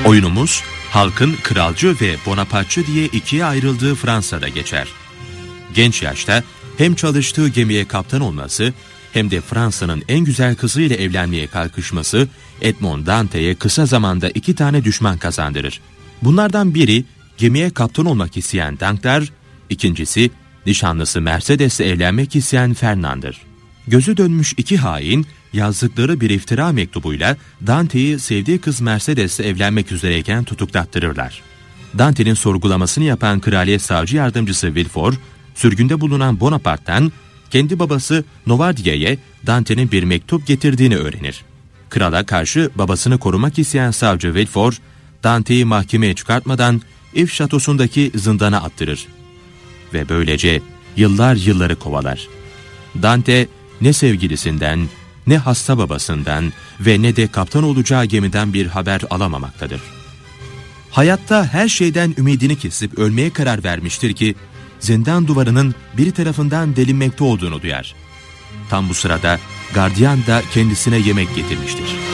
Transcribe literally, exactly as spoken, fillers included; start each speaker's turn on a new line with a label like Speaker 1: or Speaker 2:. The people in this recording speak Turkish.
Speaker 1: Oyunumuz halkın kralcı ve Bonapartçı diye ikiye ayrıldığı Fransa'da geçer. Genç yaşta hem çalıştığı gemiye kaptan olması hem de Fransa'nın en güzel kızıyla evlenmeye kalkışması Edmond Dante'ye kısa zamanda iki tane düşman kazandırır. Bunlardan biri gemiye kaptan olmak isteyen Danglars, ikincisi nişanlısı Mercedes'le evlenmek isteyen Fernand'dır. Gözü dönmüş iki hain yazdıkları bir iftira mektubuyla Dante'yi sevdiği kız Mercedes'le evlenmek üzereyken tutuklattırırlar. Dante'nin sorgulamasını yapan kraliyet savcı yardımcısı Villefort, sürgünde bulunan Bonaparte'tan kendi babası Novardier'e Dante'nin bir mektup getirdiğini öğrenir. Krala karşı babasını korumak isteyen savcı Villefort, Dante'yi mahkemeye çıkartmadan If şatosundaki zindana attırır. Ve böylece yıllar yılları kovalar. Dante ne sevgilisinden, ne hasta babasından ve ne de kaptan olacağı gemiden bir haber alamamaktadır. Hayatta her şeyden ümidini kesip ölmeye karar vermiştir ki, zindan duvarının biri tarafından delinmekte olduğunu duyar. Tam bu sırada gardiyan da kendisine yemek getirmiştir.